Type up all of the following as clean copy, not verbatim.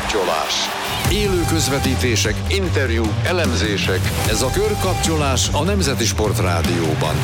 Körkapcsolás. Élő közvetítések, interjúk, elemzések. Ez a Körkapcsolás a Nemzeti Sport Rádióban.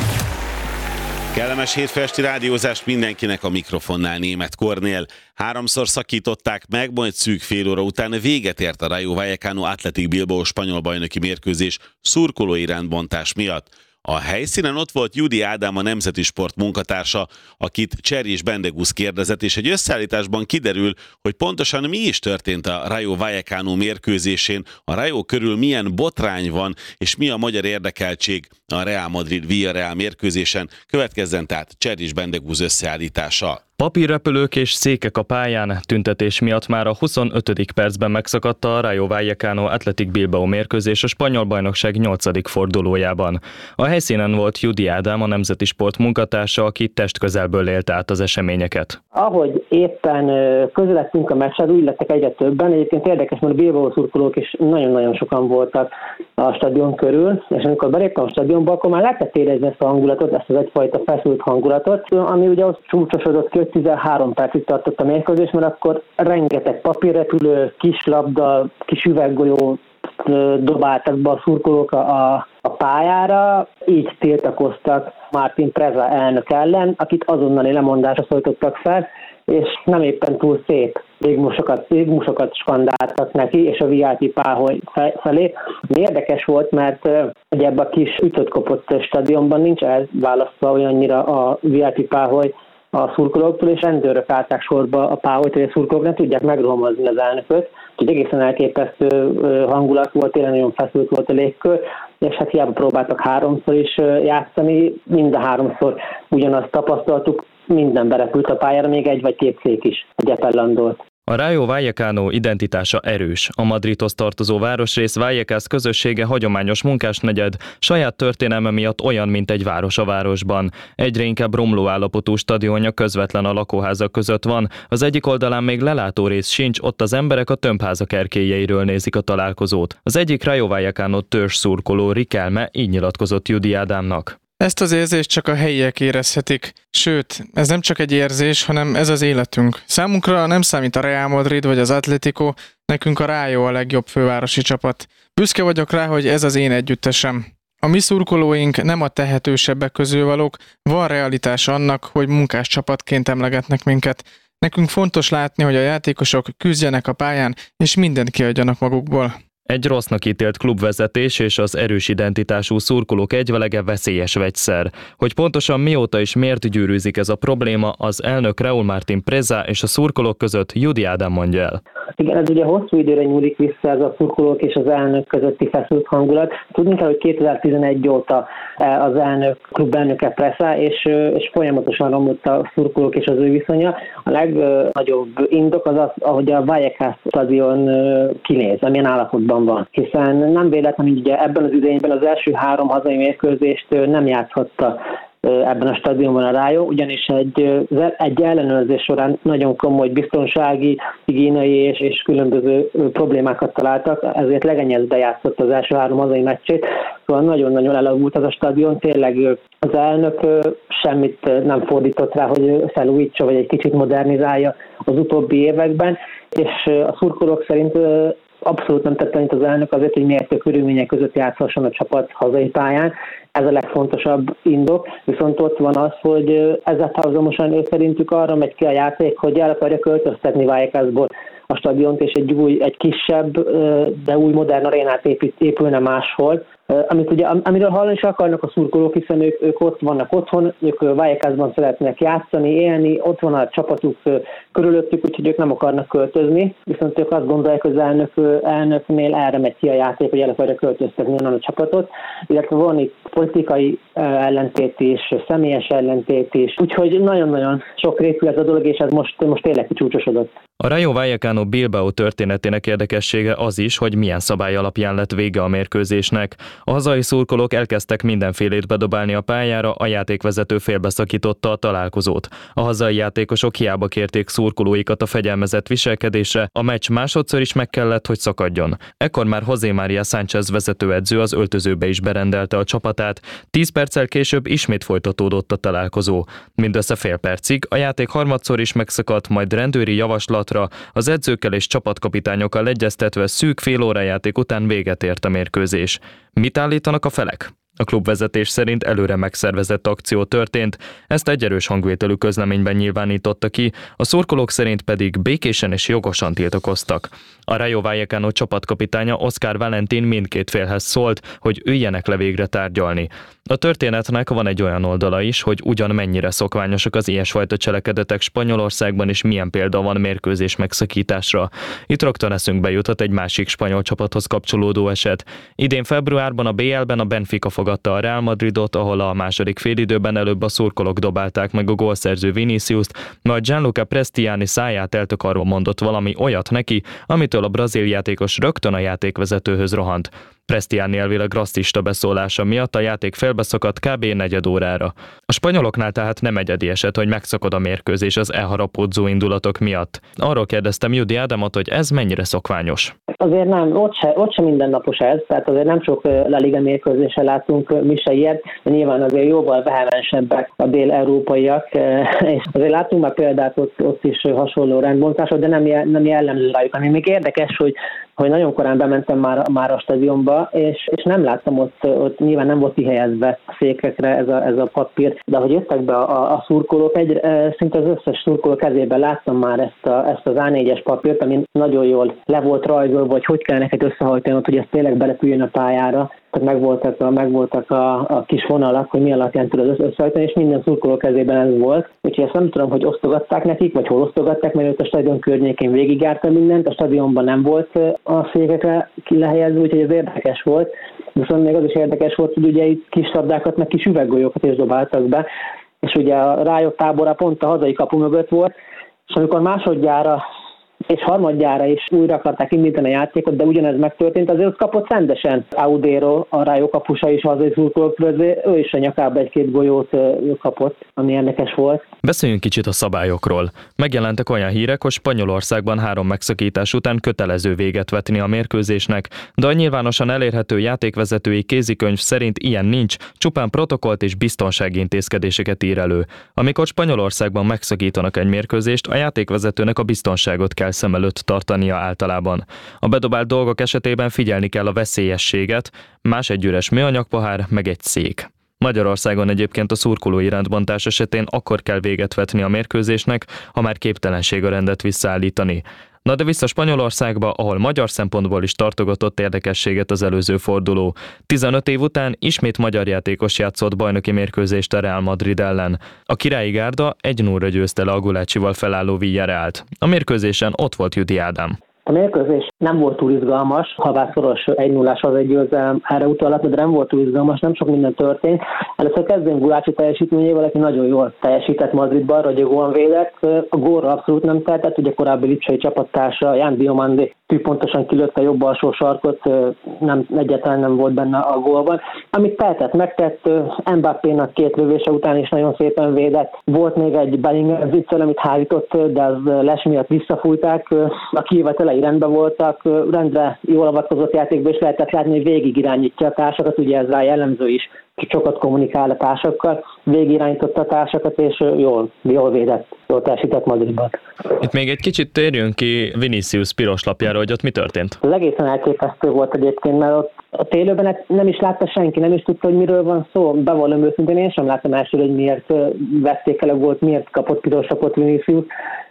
Kellemes hétfő esti rádiózást mindenkinek, a mikrofonnál Németh Kornél. 3-szor szakították meg, majd szűk fél óra után véget ért a Rayo Vallecano Athletic Bilbao spanyol bajnoki mérkőzés szurkolói rendbontás miatt. A helyszínen ott volt Judi Ádám, a Nemzeti Sport munkatársa, akit Cserjés Bendegusz kérdezett, és egy összeállításban kiderül, hogy pontosan mi is történt a Rayo Vallecano mérkőzésén, a Rayo körül milyen botrány van, és mi a magyar érdekeltség a Real Madrid-Villarreal mérkőzésen. Következzen tehát Cserjés Bendegusz összeállítása. Papírrepülők és székek a pályán, tüntetés miatt már a 25. percben megszakadta a Rayo Vallecano Athletic Bilbao mérkőzés a spanyol bajnokság 8. fordulójában. A helyszínen volt Judi Ádám, a Nemzeti Sport munkatársa, aki testközelből élte át az eseményeket. Ahogy éppen közeledtünk a meccshez, úgy lettek egyre többen. Egyébként érdekes, mert a Bilbao szurkolók is nagyon-nagyon sokan voltak a stadion körül, és amikor beléptem a stadionba, akkor már lehetett érezni ezt a hangulatot, ezt az egyfajta feszült hangulatot, ami ugye ott csúcsosodott ki, 13 percig tartott a mérkőzés, mert akkor rengeteg papírrepülő, kis labda, kis üveggolyó dobáltak be a szurkolók a pályára, így tiltakoztak Martín Preza elnök ellen, akit azonnali lemondásra szólítottak fel, és nem éppen túl szép végmusokat skandáltak neki, és a VIP páholy felé. Érdekes volt, mert ugye ebben a kis ütött-kopott stadionban nincs elválasztva olyannyira a VIP páholy a szurkolóktól, és rendőrök állták sorba a páholyt, hogy a szurkolók nem tudják megrohamozni az elnököt. Úgyhogy egészen elképesztő hangulat volt, tényleg nagyon feszült volt a légkör, és hát hiába próbáltak 3-szor is játszani, mind a 3-szor ugyanazt tapasztaltuk, minden berepült a pályára, még egy vagy két szék is gyepellandolt. A Rayo Vallecano identitása erős. A Madridhoz tartozó városrész Vallecas közössége hagyományos munkásnegyed, saját történelme miatt olyan, mint egy város a városban. Egyre inkább romló állapotú stadionja közvetlen a lakóházak között van, az egyik oldalán még lelátórész sincs, ott az emberek a tömbházak erkélyeiről nézik a találkozót. Az egyik Rayo Vallecano törzs szurkoló Riquelme így nyilatkozott Judi Ádámnak. Ezt az érzést csak a helyiek érezhetik. Sőt, ez nem csak egy érzés, hanem ez az életünk. Számunkra nem számít a Real Madrid vagy az Atletico, nekünk a Rayo a legjobb fővárosi csapat. Büszke vagyok rá, hogy ez az én együttesem. A mi szurkolóink nem a tehetősebbek közül valók, van realitás annak, hogy munkás csapatként emlegetnek minket. Nekünk fontos látni, hogy a játékosok küzdjenek a pályán, és mindent kiadjanak magukból. Egy rossznak ítélt klubvezetés és az erős identitású szurkolók egyvelege veszélyes vegyszer. Hogy pontosan mióta és miért gyűrűzik ez a probléma, az elnök Raúl Martín Preza és a szurkolók között Judi Ádám mondja el. Igen, ez ugye hosszú időre nyúlik vissza ez a szurkolók és az elnök közötti feszült hangulat. Tudni kell, hogy 2011 óta az elnök, klubelnöke Preza, és folyamatosan romlott a szurkolók és az ő viszonya. A legnagyobb indok az, ahogy a Vallecas stadion kinéz, amilyen állapotban van. Hiszen nem véletlen, hogy ugye ebben az idényben az első 3 hazai mérkőzést nem játszhatta ebben a stadionban a Rayo, ugyanis egy ellenőrzés során nagyon komoly biztonsági, higiéniai és különböző problémákat találtak, ezért legenyezbe játszott az első 3 hazai meccsét, szóval nagyon-nagyon elavult az a stadion, tényleg az elnök semmit nem fordított rá, hogy felújítsa, vagy egy kicsit modernizálja az utóbbi években, és a szurkolók szerint abszolút nem tette annyit az elnök azért, hogy mértő körülmények között játszhasson a csapat hazai pályán. Ez a legfontosabb indok, viszont ott van az, hogy ezzel párhuzamosan ő szerintük arra megy ki a játék, hogy el akarja költöztetni Vallecasból a stadiont, és egy kisebb, de új modern arénát épülne máshol. Amiről hallani is akarnak a szurkolók, hiszen ők ott vannak otthon, ők Vallecasban szeretnének játszani, élni, ott van a csapatuk körülöttük, úgyhogy ők nem akarnak költözni, viszont ők azt gondolják, hogy az elnöknél erre megy ki a játék, hogy el akarja költöztetni onnan a csapatot, illetve van itt politikai ellentét is, személyes ellentét is, úgyhogy nagyon-nagyon sokrétű ez a dolog, és ez most tényleg kicsúcsosodott. A Rayo Vallecano Bilbao történetének érdekessége az is, hogy milyen szabály alapján lett vége a mérkőzésnek. A hazai szurkolók elkezdtek mindenfélét bedobálni a pályára, a játékvezető félbeszakította a találkozót. A hazai játékosok hiába kérték szurkolóikat a fegyelmezett viselkedésre, a meccs másodszor is meg kellett, hogy szakadjon. Ekkor már José María Sánchez vezetőedző az öltözőbe is berendelte a csapatát, 10 perccel később ismét folytatódott a találkozó. Mindössze fél percig a játék harmadszor is megszakadt, majd rendőri javaslat kapcsolatra, az edzőkkel és csapatkapitányokkal egyeztetve szűk fél órajáték után véget ért a mérkőzés. Mit állítanak a felek? A klubvezetés szerint előre megszervezett akció történt, ezt egy erős hangvételű közleményben nyilvánította ki, a szurkolók szerint pedig békésen és jogosan tiltakoztak. A Rayo Vallecano csapatkapitánya Oscar Valentin mindkét félhez szólt, hogy üljenek le végre tárgyalni. A történetnek van egy olyan oldala is, hogy ugyan mennyire szokványosak az ilyesfajta cselekedetek Spanyolországban, és milyen példa van mérkőzés megszakításra. Itt rögtön eszünkbe juthat egy másik spanyol csapathoz kapcsolódó eset. Idén februárban a BL-ben a Benfica fogadta a Real Madridot, ahol a második félidőben előbb a szurkolók dobálták meg a gólszerző Viniciust, majd Gianluca Prestiani száját eltakarva mondott valami olyat neki, amitől a brazil játékos rögtön a játékvezetőhöz rohant. Prestiani elvileg rasszista beszólása miatt a játék félbeszakadt kb. Negyed órára. A spanyoloknál tehát nem egyedi eset, hogy megszakad a mérkőzés az elharapódzó indulatok miatt. Arról kérdeztem Judi Ádámot, hogy ez mennyire szokványos. Azért nem, ott sem mindennapos ez, tehát azért nem sok La Liga mérkőzéssel látunk mi se ilyet, de nyilván azért jóval vehemensebbek a dél-európaiak, és azért látunk már példát ott is hasonló rendbontások, de nem jellemző rájuk. Ami még érdekes, hogy nagyon korán bementem már a stadionba, és nem láttam ott nyilván nem volt kihelyezve a székekre ez a papír, de ahogy jöttek be a szurkolók, szinte az összes szurkoló kezében láttam már ezt az A4-es papírt, ami nagyon jól le volt rajzolva, hogy kell neked összehajtanod, hogy ez tényleg belepüljön a pályára. Tehát megvoltak a kis vonalak, hogy mi alapján tudod összehajtani, és minden szurkoló kezében ez volt. Úgyhogy ezt nem tudom, hogy osztogatták nekik, vagy hol osztogatták, mert ott a stadion környékén végigjártam mindent, a stadionban nem volt a székekre lehelyezve, úgyhogy ez érdekes volt. Viszont még az is érdekes volt, hogy ugye itt kis labdákat, meg kis üveggolyókat is dobáltak be, és ugye a Rájok tábora pont a hazai kapu mögött volt, és amikor másodjára és harmadjára is újra akarták indítani a játékot, de ugyanez megtörtént, azért ott kapott rendesen Audero, a Rayo kapusa is hazai szurkolók közé, ő is a nyakába egy-két golyót kapott, ami érdekes volt. Beszéljünk kicsit a szabályokról. Megjelentek olyan hírek, hogy Spanyolországban 3 megszakítás után kötelező véget vetni a mérkőzésnek, de a nyilvánosan elérhető játékvezetői kézikönyv szerint ilyen nincs, csupán protokollt és biztonsági intézkedéseket ír elő. Amikor Spanyolországban megszakítanak egy mérkőzést, a játékvezetőnek a biztonságot kell szem előtt tartania általában. A bedobált dolgok esetében figyelni kell a veszélyességet, más egy üres műanyagpohár, meg egy szék. Magyarországon egyébként a szurkolói rendbontás esetén akkor kell véget vetni a mérkőzésnek, ha már képtelenség a rendet visszaállítani. Na de vissza Spanyolországba, ahol magyar szempontból is tartogatott érdekességet az előző forduló. 15 év után ismét magyar játékos játszott bajnoki mérkőzést a Real Madrid ellen. A királyi gárda 1-0-ra győzte le a Gulácsival felálló Villarrealt. A mérkőzésen ott volt Judi Ádám. A mérkőzés nem volt túl izgalmas, havá szoros 1-0-ás az egy győzelem erre utalhat, de nem volt túl izgalmas, nem sok minden történt. Először kezdünk Gulácsi teljesítményével, aki nagyon jól teljesített Madridban, ragyogóan védett. A gólra abszolút nem tehetett, ugye korábbi lipcsei csapattársa Jan Diomande tűpontosan kilőtte jobb alsó sarkot, egyáltalán nem volt benne a gólban. Amit tehetett, megtett, Mbappénak 2 lövése után is nagyon szépen védett. Volt még egy Bellingham viccel, amit hárított, de az les miatt visszafújták. A kijövetelei rendben voltak, rendre jól avatkozott játékban, és lehetett látni, hogy végig irányítja a társakat, ugye ez rá jellemző is, sokat kommunikál a társakkal, végig irányította a társakat, és jól védett, jól teljesített Madridban. Itt még egy kicsit térjünk ki Vinicius piros lapjára, hogy ott mi történt? Az egészen elképesztő volt egyébként, mert ott a élőben nem is látta senki, nem is tudta, hogy miről van szó. Bevallom őszintén, én sem láttam elsőre, hogy miért vették el a gólt, miért kapott piros lapot Vinicius.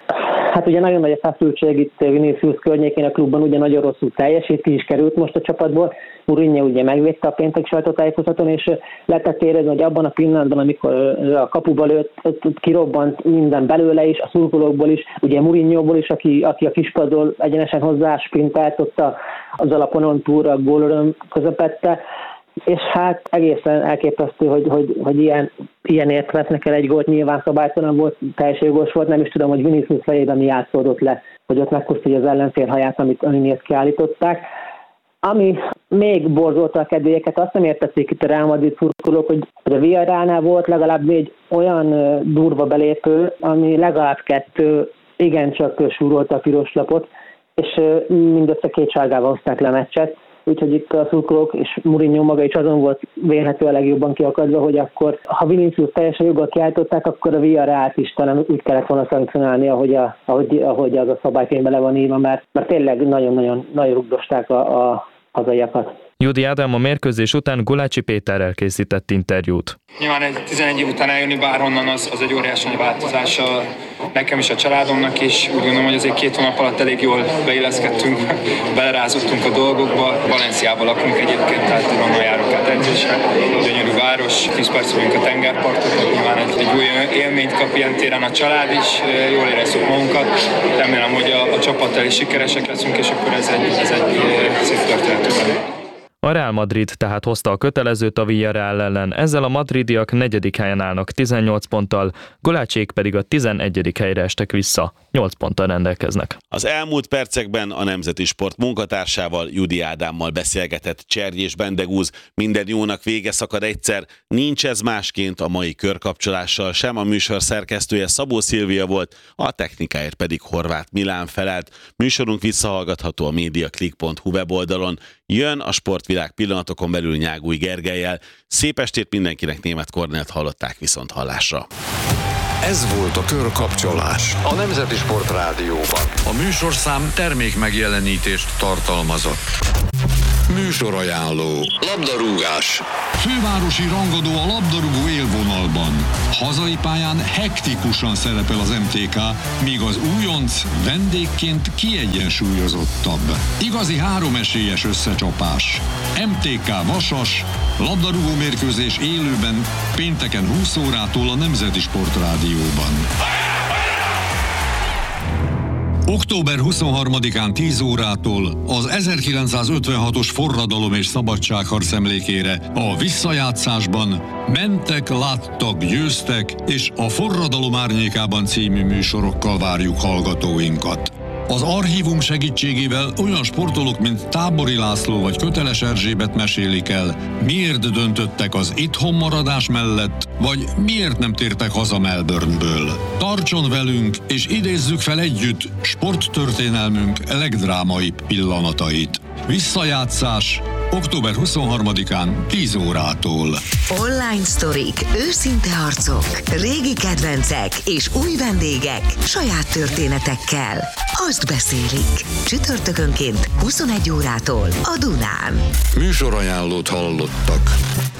Hát ugye nagyon nagy a feszültség itt Vinicius környékén a klubban, ugye nagyon rosszul teljesít, ki is került most a csapatból. Mourinho ugye megvédte a péntek sajtótájékoztatón, és lehetett érezni, hogy abban a pillanatban, amikor a kapuba lőtt, kirobbant minden belőle is, a szurkolókból is, ugye Mourinhoból is, aki a kispadról egyenesen hozzá sprintelt ott az alaponon túlra a gólöröm közepette. És hát egészen elképesztő, hogy ilyenért vesznek el egy gólt, nyilván szabálytalan volt, teljesen jogos volt, nem is tudom, hogy Vinicius fejében mi játszódott le, hogy ott megpusztítja az ellenfél haját, amit kiállították. Ami még borzolta a kedélyeket, azt nem értették itt a Real Madrid szurkolók, hogy a Villarrealnál volt legalább 4 olyan durva belépő, ami legalább 2 igencsak súrolta a piros lapot, és mindössze 2 sárgával hozták le a meccset. úgyhogy itt a szurkolók és Mourinho maga is azon volt vélhető a legjobban kiakadva, hogy akkor, ha Vinicius teljesen joggal kiáltották, akkor a Villarrealt is talán úgy kellett volna szankcionálni, ahogy az a szabálykönyvben le van írva, mert tényleg nagyon-nagyon nagy rugdosták a hazaiakat. Judi Ádám a mérkőzés után Gulácsi Péterrel készített interjút. Nyilván egy 11 év után eljönni bárhonnan az egy óriási változás nekem is, a családomnak is. Úgy gondolom, hogy azért 2 hónap alatt elég jól beilleszkedtünk, belerázottunk a dolgokba. Valenciában lakunk egyébként, tehát onnan járunk át edzésre. Gyönyörű város, 10 perc vagyunk a tengerparton, nyilván egy új élményt kap ilyen téren a család is, jól érezzük magunkat. Remélem, hogy a csapattal is sikeresek leszünk, és akkor ez egy szép történet. A Real Madrid tehát hozta a kötelezőt a Villarreal ellen, ezzel a madridiak 4. helyen állnak 18 ponttal, Gulácsék pedig a 11. helyre estek vissza, 8 ponttal rendelkeznek. Az elmúlt percekben a Nemzeti Sport munkatársával, Judi Ádámmal beszélgetett Cserjés Bendegúz. Minden jónak vége szakad egyszer, nincs ez másként a mai körkapcsolással sem. A műsor szerkesztője Szabó Szilvia volt, a technikáért pedig Horváth Milán felelt. Műsorunk visszahallgatható a mediaclick.hu weboldalon. Jön a sportvilág pillanatokon belül Nyágúj Gergellyel. Szép estét mindenkinek, Németh Kornélt hallották, viszont hallásra. Ez volt a Körkapcsolás a Nemzeti Sport Rádióban. A műsorszám termék megjelenítést tartalmazott. Műsorajánló. Labdarúgás. Fővárosi rangadó a labdarúgó élvonalban. Hazai pályán hektikusan szerepel az MTK, míg az újonc vendégként kiegyensúlyozottabb. Igazi 3 esélyes összecsapás. MTK Vasas, labdarúgó mérkőzés élőben pénteken 20 órától a Nemzeti Sport Rádióban. Október 23-án 10 órától az 1956-os forradalom és szabadságharc emlékére a visszajátszásban Mentek, láttak, győztek, és a Forradalom árnyékában című műsorokkal várjuk hallgatóinkat. Az archívum segítségével olyan sportolók, mint Tábori László vagy Köteles Erzsébet mesélik el, miért döntöttek az itthonmaradás mellett, vagy miért nem tértek haza Melbourneből. Tartson velünk, és idézzük fel együtt sporttörténelmünk legdrámaibb pillanatait. Visszajátszás október 23-án 10 órától. Online sztorik, őszinte harcok, régi kedvencek és új vendégek saját történetekkel. Azt beszélik. Csütörtökönként 21 órától a Dunán. Műsorajánlót hallottak.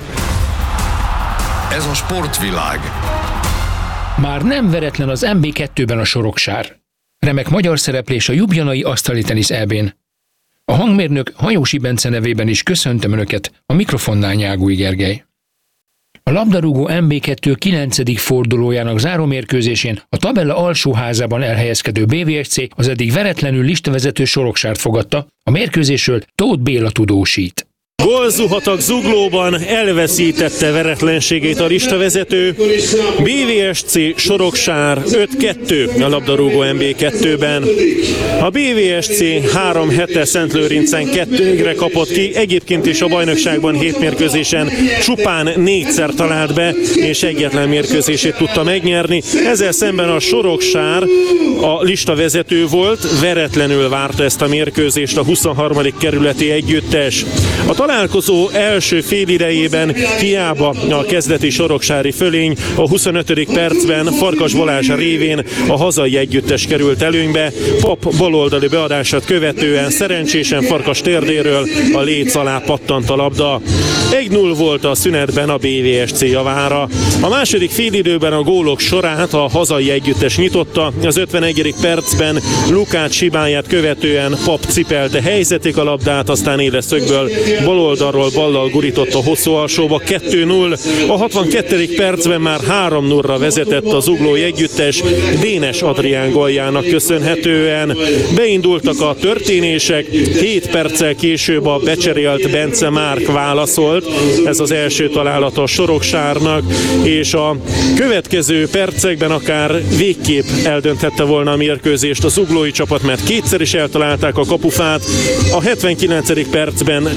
Ez a sportvilág. Már nem veretlen az MB2-ben a Soroksár. Remek magyar szereplés a Ljubljanai asztali tenisz EB-n. A hangmérnök Hajósi Bence nevében is köszöntöm Önöket, a mikrofonnál Nyágúj Gergely. A labdarúgó MB2 9. fordulójának zárómérkőzésén a tabella alsóházában elhelyezkedő BVSC az eddig veretlenül listavezető Soroksárt fogadta, a mérkőzésről Tóth Béla tudósít. Gólzuhatag Zuglóban elveszítette veretlenségét a listavezető. BVSC Soroksár 5-2 a labdarúgó MB2-ben. A BVSC 3 hete Szentlőrincen 2-re kapott ki, egyébként is a bajnokságban 7 mérkőzésen csupán 4-szer talált be, és egyetlen mérkőzését tudta megnyerni. Ezzel szemben a Soroksár a listavezető volt, veretlenül várta ezt a mérkőzést a 23. kerületi együttes. A találkozó első félidejében hiába a kezdeti soroksári fölény, a 25. percben Farkas Balázs révén a hazai együttes került előnybe. Pap baloldali beadását követően szerencsésen Farkas térdéről a léc alá pattant a labda. 1-0 volt a szünetben a BVSC javára. A második félidőben a gólok sorát a hazai együttes nyitotta. Az 51. percben Lukács hibáját követően Pap cipelte helyzetig a labdát, aztán éles szögből baloldalról ballal gurított a hosszú alsóba. 2-0. A 62. percben már 3-0-ra vezetett az zuglói együttes Dénes Adrián góljának köszönhetően. Beindultak a történések, 7 perccel később a becserélt Bence Márk válaszolt. Ez az első találat a Soroksárnak, és a következő percekben akár végképp eldönthette volna a mérkőzést a zuglói csapat, mert kétszer is eltalálták a kapufát. A 79. percben Csernik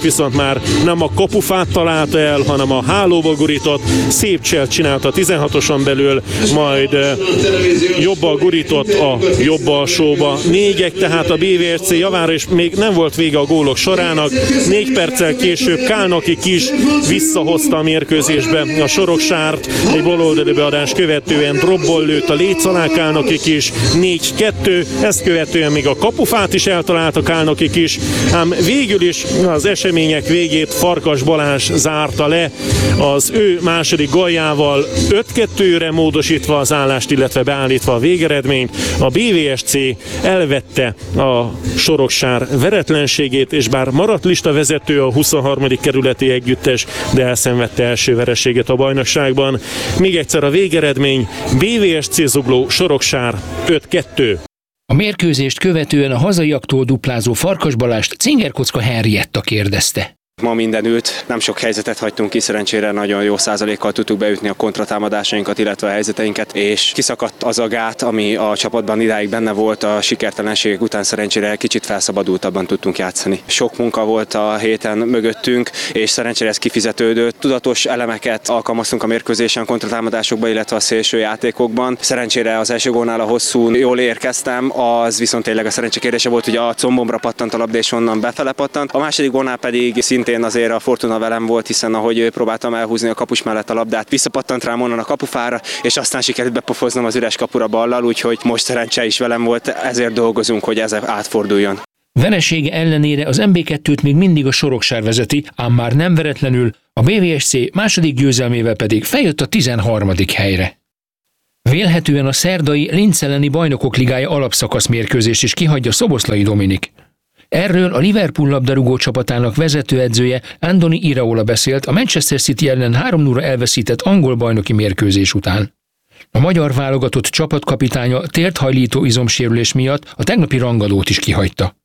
viszont már nem a kapufát találta el, hanem a hálóba gurított, szép cselt csinált a 16-oson belül, majd jobbal gurított a jobb alsóba. 4-1 tehát a BVSC javára, és még nem volt vége a gólok sorának. 4 perccel később Kálnoki Kis visszahozta a mérkőzésbe a Soroksárt. Egy baloldali beadás követően dropból lőtt a léc alá Kálnoki Kis. 4-2, ezt követően még a kapufát is eltalálta Kálnoki Kis, ám végül is az események végét Farkas Balázs zárta le az ő második góljával, 5-2-re módosítva az állást, illetve beállítva a végeredményt. A BVSC elvette a Soroksár veretlenségét, és bár maradt listavezető a 23. kerületi együttes, de elszenvedte első vereséget a bajnokságban. Még egyszer a végeredmény: BVSC Zugló Soroksár 5-2. A mérkőzést követően a hazaiaktól duplázó Farkas Balást Cingerkocka Henrietta kérdezte. Ma mindenütt nem sok helyzetet hagytunk ki, szerencsére nagyon jó százalékkal tudtuk beütni a kontratámadásainkat, illetve a helyzeteinket, és kiszakadt az a gát, ami a csapatban idáig benne volt, a sikertelenségek után szerencsére kicsit felszabadultabban tudtunk játszani. Sok munka volt a héten mögöttünk, és szerencsére ez kifizetődött. Tudatos elemeket alkalmaztunk a mérkőzésen, kontratámadásokban, illetve a szélső játékokban. Szerencsére az első gólnál a hosszú jól érkeztem, az viszont tényleg a szerencse kérdése volt, hogy a combomra pattant a labda, és onnan befele pattant. A második gólnál pedig szintén azért a fortuna velem volt, hiszen ahogy próbáltam elhúzni a kapus mellett a labdát, visszapattant rám onnan a kapufára, és aztán sikerült bepofoznom az üres kapura ballal, úgyhogy most szerencse is velem volt, ezért dolgozunk, hogy ez átforduljon. Veresége ellenére az MB2-t még mindig a Soroksár vezeti, ám már nem veretlenül, a BVSC második győzelmével pedig feljött a 13. helyre. Vélhetően a szerdai Linz elleni Bajnokok Ligája alapszakasz mérkőzést is kihagyja Szoboszlai Dominik. Erről a Liverpool labdarúgó csapatának vezetőedzője Andoni Iraola beszélt a Manchester City ellen 3-0-ra elveszített angol bajnoki mérkőzés után. A magyar válogatott csapatkapitánya térthajlító izomsérülés miatt a tegnapi rangadót is kihagyta.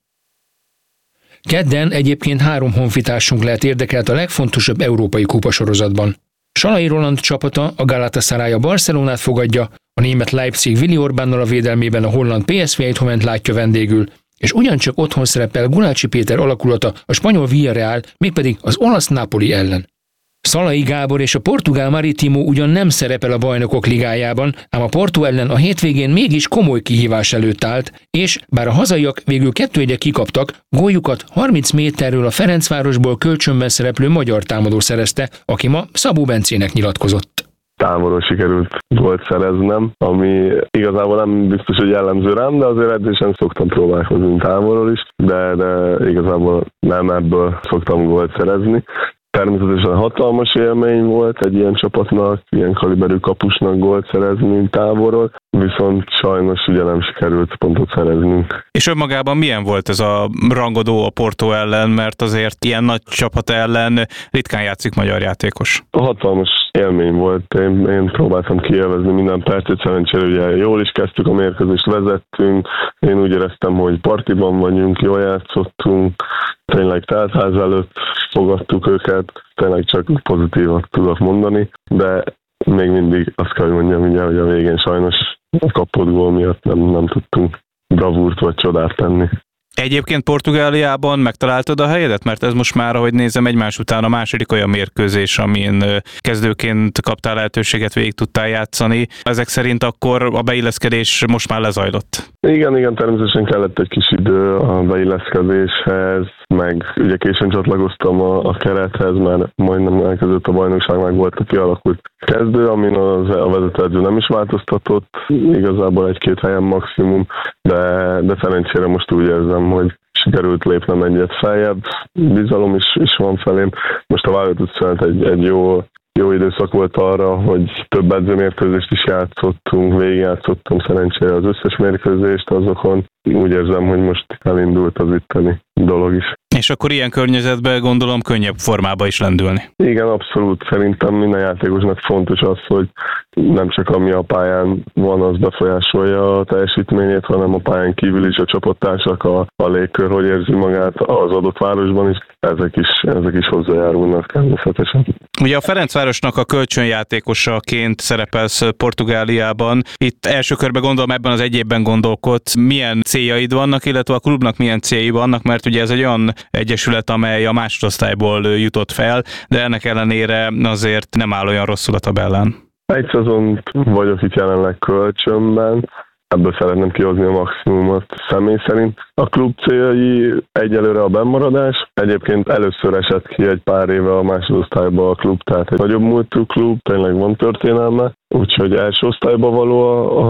Kedden egyébként 3 honfitársunk lehet érdekelt a legfontosabb európai kupasorozatban. Salai Roland csapata, a Galatasaray a Barcelonát fogadja, a német Leipzig Willi Orbánnal a védelmében a holland PSV Eindhovent látja vendégül, és ugyancsak otthon szerepel Gulácsi Péter alakulata a spanyol Villarreal, mégpedig az olasz Napoli ellen. Szalai Gábor és a portugál Maritimo ugyan nem szerepel a Bajnokok Ligájában, ám a Porto ellen a hétvégén mégis komoly kihívás előtt állt, és bár a hazaiak végül 2-1-re kikaptak, góljukat 30 méterről a Ferencvárosból kölcsönben szereplő magyar támadó szerezte, aki ma Szabó Bencének nyilatkozott. Távolról sikerült gólt szereznem, ami igazából nem biztos, hogy jellemző rám, de azért edzésen szoktam próbálkozni távolról is, de igazából nem ebből szoktam gólt szerezni. Természetesen hatalmas élmény volt egy ilyen csapatnak, ilyen kaliberű kapusnak gólt szerezni távolról, viszont sajnos ugye nem sikerült pontot szereznünk. És önmagában milyen volt ez a rangadó a Porto ellen, mert azért ilyen nagy csapat ellen ritkán játszik magyar játékos? Hatalmas élmény volt, én próbáltam kielvezni minden percet, szerencsére ugye jól is kezdtük a mérkőzést, vezettünk, én úgy éreztem, hogy partiban vagyunk, jól játszottunk, tényleg teltház előtt fogadtuk őket, tényleg csak pozitívat tudok mondani, de még mindig azt kell, hogy mondjam, ugye, hogy a végén sajnos a kapott gól miatt nem tudtunk bravúrt vagy csodát tenni. Egyébként Portugáliában megtaláltad a helyedet? Mert ez most már, ahogy nézem, egymás után a második olyan mérkőzés, amin kezdőként kaptál lehetőséget, végig tudtál játszani. Ezek szerint akkor a beilleszkedés most már lezajlott? Igen, természetesen kellett egy kis idő a beilleszkedéshez, meg ugye későn csatlakoztam a kerethez, mert majdnem elkezdődött a bajnokság, meg volt a kialakult kezdő, amin a vezetőedző nem is változtatott, igazából 1-2 helyen maximum, de szerencsére most úgy érzem, hogy sikerült lépnem egyet feljebb, bizalom is van felém. Most a válogatott szünet egy jó időszak volt arra, hogy több edzőmérkőzést is játszottunk, végigjátszottam szerencsére az összes mérkőzést azokon. Úgy érzem, hogy most elindult az itteni dolog is. És akkor ilyen környezetben gondolom könnyebb formába is lendülni. Igen, abszolút. Szerintem minden játékosnak fontos az, hogy nem csak ami a pályán van, az befolyásolja a teljesítményét, hanem a pályán kívül is a csapattársak, a légkör, hogy érzi magát az adott városban is, ezek is hozzájárulnak természetesen. Ugye a Ferencvárosnak a kölcsönjátékosaként szerepelsz Portugáliában. Itt első körben gondolom ebben az egy évben gondolkodsz, milyen céljaid vannak, illetve a klubnak milyen céljai vannak, mert ugye ez egy olyan egyesület, amely a másodosztályból jutott fel, de ennek ellenére azért nem áll olyan rosszul a tabellán. Egy szezont vagyok itt jelenleg kölcsönben, ebből szeretném kihozni a maximumot személy szerint. A klub céljai egyelőre a bennmaradás. Egyébként először esett ki egy pár éve a másodosztályba a klub, tehát egy nagyobb múltú klub, tényleg van történelme. Úgyhogy első osztályba való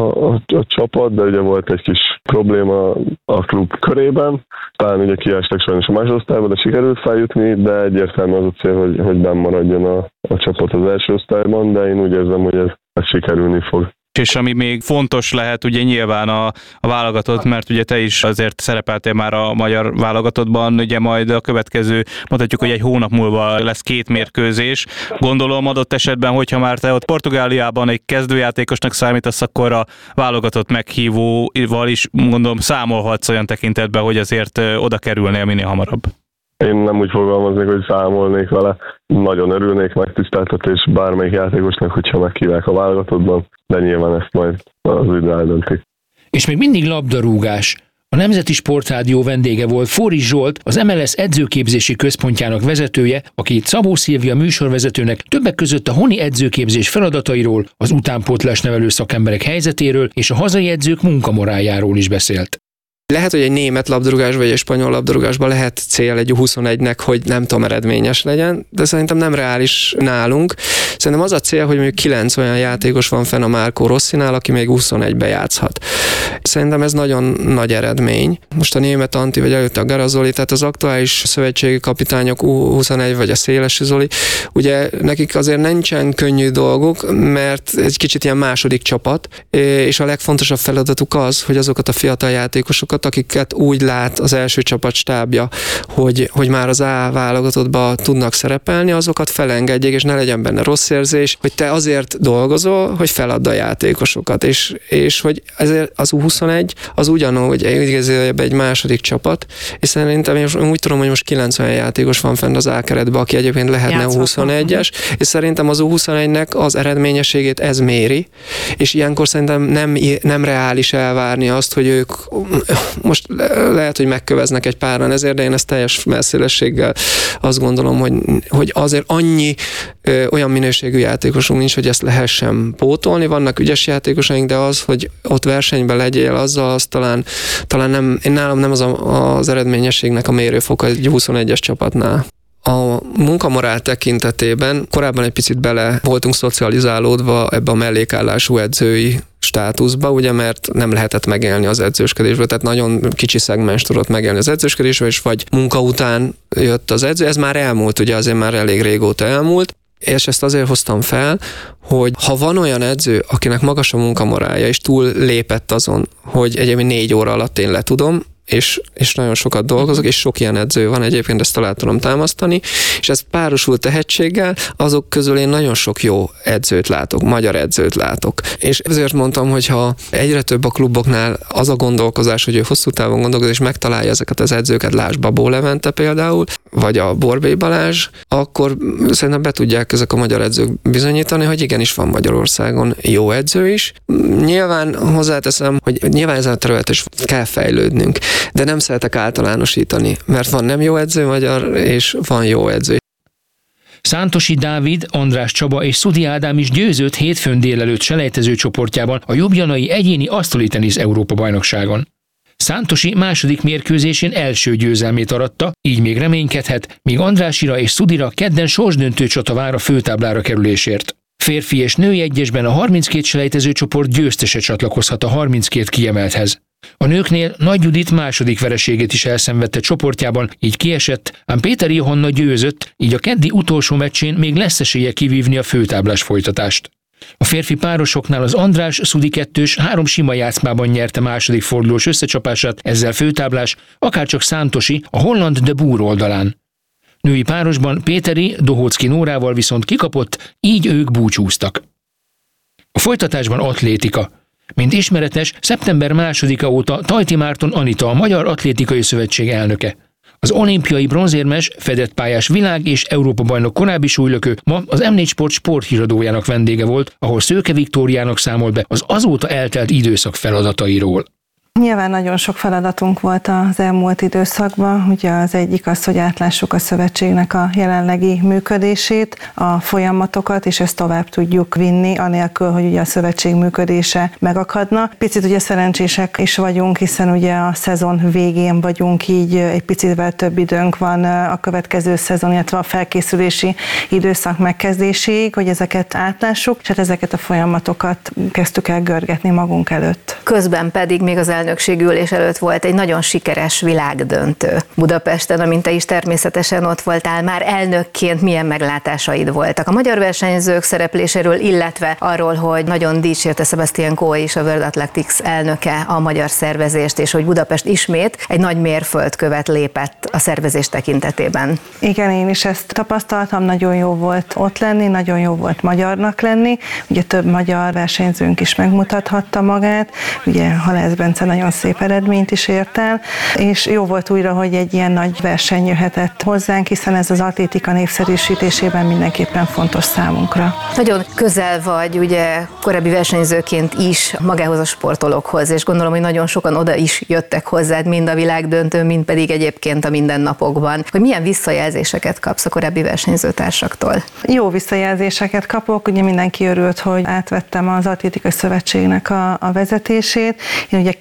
a csapat, de ugye volt egy kis probléma a klub körében. Talán ugye kiestek sajnos a másodosztályba, de sikerült feljutni, de egyértelmű az a cél, hogy bennmaradjon a csapat az első osztályban, de én úgy érzem, hogy ez sikerülni fog. És ami még fontos lehet, ugye nyilván a válogatott, mert ugye te is azért szerepeltél már a magyar válogatottban, ugye majd a következő, mondhatjuk, hogy egy hónap múlva lesz 2 mérkőzés. Gondolom adott esetben, hogyha már te ott Portugáliában egy kezdőjátékosnak számítasz, akkor a válogatott meghívóval is gondolom számolhatsz olyan tekintetben, hogy azért oda kerülnél minél hamarabb. Én nem úgy fogalmaznék, hogy számolnék vele. Nagyon örülnék megtiszteltetés bármelyik játékosnak, hogyha meghívják a válogatottban, de nyilván ezt majd az ügy eldönti. És még mindig labdarúgás. A Nemzeti Sportrádió vendége volt Fóris Zsolt, az MLS edzőképzési központjának vezetője, aki Szabó Szilvia műsorvezetőnek többek között a honi edzőképzés feladatairól, az utánpótlás nevelő szakemberek helyzetéről és a hazai edzők munkamoráljáról is beszélt. Lehet, hogy egy német labdarúgás vagy egy spanyol labdarúgásban lehet cél egy 21-nek, hogy nem tudom, eredményes legyen, de szerintem nem reális nálunk. Szerintem az a cél, hogy mondjuk 9 olyan játékos van fenn a Marco Rossinál, aki még 21-be játszhat. Szerintem ez nagyon nagy eredmény. Most a német Antti, vagy előtte a Garazoli, tehát az aktuális szövetségi kapitányok U21 vagy a Szélesi Zoli, ugye nekik azért nincsen könnyű dolguk, mert egy kicsit ilyen második csapat, és a legfontosabb feladatuk az, hogy azokat a fiatal játékosokat, akiket úgy lát az első csapat stábja, hogy már az A válogatottba tudnak szerepelni, azokat felengedjék, és ne legyen benne rossz érzés, hogy te azért dolgozol, hogy feladd a játékosokat, és hogy ezért az U21 az ugyanúgy egy második csapat, és szerintem én úgy tudom, hogy most 90 játékos van fenn az A keretben, aki egyébként lehetne U21-es, és szerintem az U21-nek az eredményességét ez méri, és ilyenkor szerintem nem reális elvárni azt, hogy ők most lehet, hogy megköveznek egy páran ezért, de én ezt teljes messzélességgel azt gondolom, hogy azért annyi olyan minőségű játékosunk nincs, hogy ezt lehessen pótolni. Vannak ügyes játékosaink, de az, hogy ott versenyben legyél, azzal az talán nem, nálam nem az eredményességnek a mérőfoka egy 21-es csapatnál. A munkamorál tekintetében korábban egy picit bele voltunk szocializálódva ebbe a mellékállású edzői státuszba, ugye, mert nem lehetett megélni az edzősködésből, tehát nagyon kicsi szegmens tudott megélni az edzősködésből, és vagy munka után jött az edző, ez már elmúlt, ugye azért már elég régóta elmúlt, és ezt azért hoztam fel, hogy ha van olyan edző, akinek magas a munkamorálja, és túl lépett azon, hogy egyébként 4 óra alatt én letudom, és nagyon sokat dolgozok, és sok ilyen edző van, egyébként ezt alá tudom támasztani, és ez párosul tehetséggel, azok közül én nagyon sok jó edzőt látok, magyar edzőt látok. És ezért mondtam, hogy ha egyre több a kluboknál az a gondolkozás, hogy ő hosszú távon gondolkozik, és megtalálja ezeket az edzőket, lásd Babó Levente például, vagy a Borbély Balázs, akkor szerintem be tudják ezek a magyar edzők bizonyítani, hogy igenis van Magyarországon jó edző is. Nyilván hozzáteszem, hogy nyilván ezen a területen is kell fejlődnünk, de nem szeretek általánosítani, mert van nem jó edző magyar, és van jó edző. Szántosi Dávid, András Csaba és Szudi Ádám is győzött hétfőn délelőtt selejtező csoportjában a Ljubljanai egyéni asztali tenisz Európa-bajnokságon. Szántosi második mérkőzésén első győzelmét aratta, így még reménykedhet, míg Andrásira és Szudira kedden sorsdöntő csata vár a főtáblára kerülésért. Férfi és női egyesben a 32 selejtező csoport győztese csatlakozhat a 32 kiemelthez. A nőknél Nagy Judit második vereségét is elszenvedte csoportjában, így kiesett, ám Péter Johanna győzött, így a keddi utolsó meccsén még lesz esélye kivívni a főtáblás folytatást. A férfi párosoknál az András-Szudi kettős 3 sima játszmában nyerte második fordulós összecsapását, ezzel főtáblás, akárcsak Szántosi a holland de Boer oldalán. Női párosban Péteri Dohocki Nórával viszont kikapott, így ők búcsúztak. A folytatásban atlétika. Mint ismeretes, szeptember 2-a óta Tajti Márton Anita, a Magyar Atlétikai Szövetség elnöke. Az olimpiai bronzérmes, fedett pályás világ- és Európa-bajnok korábbi súlylökő ma az M4 Sport sporthíradójának vendége volt, ahol Szőke Viktóriának számol be az azóta eltelt időszak feladatairól. Nyilván nagyon sok feladatunk volt az elmúlt időszakban. Ugye az egyik az, hogy átlássuk a szövetségnek a jelenlegi működését, a folyamatokat, és ezt tovább tudjuk vinni, anélkül, hogy ugye a szövetség működése megakadna. Picit ugye szerencsések is vagyunk, hiszen ugye a szezon végén vagyunk, így egy picivel több időnk van a következő szezon, illetve a felkészülési időszak megkezdéséig, hogy ezeket átlássuk, és hát ezeket a folyamatokat kezdtük el görgetni magunk előtt. Közben pedig még az elnökségülés előtt volt egy nagyon sikeres világdöntő Budapesten, amint te is természetesen ott voltál, már elnökként milyen meglátásaid voltak a magyar versenyzők szerepléséről, illetve arról, hogy nagyon dicsérte Sebastian Coe is, a World Athletics elnöke a magyar szervezést, és hogy Budapest ismét egy nagy mérföldkövet lépett a szervezés tekintetében. Igen, én is ezt tapasztaltam, nagyon jó volt ott lenni, nagyon jó volt magyarnak lenni, ugye több magyar versenyzőnk is megmutathatta magát, ugye Halász Bence nagyon szép eredményt is ért el, és jó volt újra, hogy egy ilyen nagy verseny jöhetett hozzánk, hiszen ez az atlétika népszerűsítésében mindenképpen fontos számunkra. Nagyon közel vagy ugye korábbi versenyzőként is magához a sportolókhoz, és gondolom, hogy nagyon sokan oda is jöttek hozzád, mind a világdöntőn, mind pedig egyébként a mindennapokban, hogy milyen visszajelzéseket kapsz a korábbi versenyzőtársaktól. Jó visszajelzéseket kapok, ugye mindenki örült, hogy átvettem az Atlétikai Szövetségnek a vezetését. Én ugye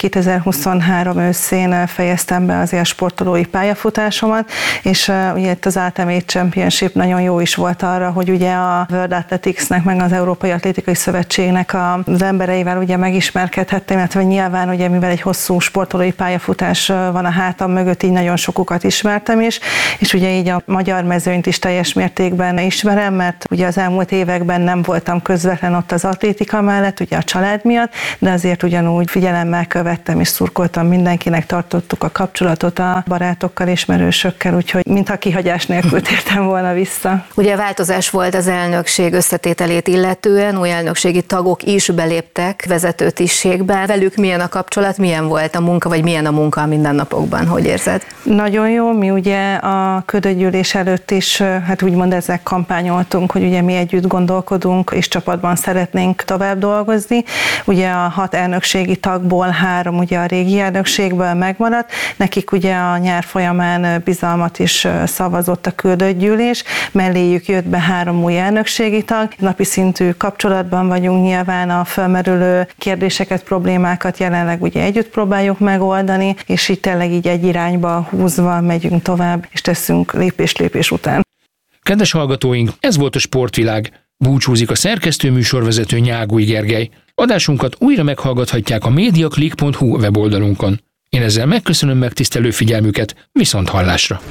2023 őszén fejeztem be az sportolói pályafutásomat, és ugye itt az Ultimate Championship nagyon jó is volt arra, hogy ugye a World Athletics-nek, meg az Európai Atlétikai Szövetségnek az embereivel ugye megismerkedhettem, illetve nyilván ugye mivel egy hosszú sportolói pályafutás van a hátam mögött, így nagyon sokukat ismertem is, és ugye így a magyar mezőnyt is teljes mértékben ismerem, mert ugye az elmúlt években nem voltam közvetlen ott az atlétika mellett, ugye a család miatt, de azért ugyanúgy figyelemmel követtem és szurkoltam mindenkinek, tartottuk a kapcsolatot a barátokkal, ismerősökkel, úgyhogy mintha kihagyás nélkül tértem volna vissza. Ugye változás volt az elnökség összetételét illetően, új elnökségi tagok is beléptek vezető tisztségbe. Velük milyen a kapcsolat, milyen volt a munka, vagy milyen a munka a mindennapokban, hogy érzed? Nagyon jó, mi ugye a ködögyűlés előtt is, hát úgymond ezzel kampányoltunk, hogy ugye mi együtt gondolkodunk, és csapatban szeretnénk tovább dolgozni. Ugye a 6 elnökségi tagból 3 ugye a régi elnökségből megmaradt, nekik ugye a nyár folyamán bizalmat is szavazott a küldöttgyűlés, melléjük jött be 3 új elnökségi tag, napi szintű kapcsolatban vagyunk, nyilván a felmerülő kérdéseket, problémákat jelenleg ugye együtt próbáljuk megoldani, és így tényleg így egy irányba húzva megyünk tovább, és teszünk lépés után. Kedves hallgatóink, ez volt a Sportvilág. Búcsúzik a szerkesztő műsorvezető Nyágúj Gergely. Adásunkat újra meghallgathatják a mediaclick.hu weboldalunkon. Én ezzel megköszönöm megtisztelő figyelmüket, viszont hallásra.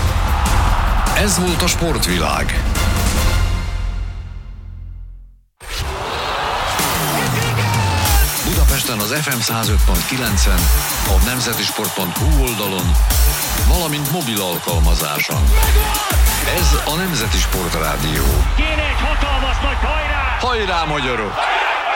Ez volt a Sportvilág. Budapesten az FM 105.9-en, a nemzetisport.hu oldalon, valamint mobil alkalmazáson. Ez a Nemzeti Sport Rádió. Kéne egy hatalmas nagy hajrá! Hajrá, magyarok!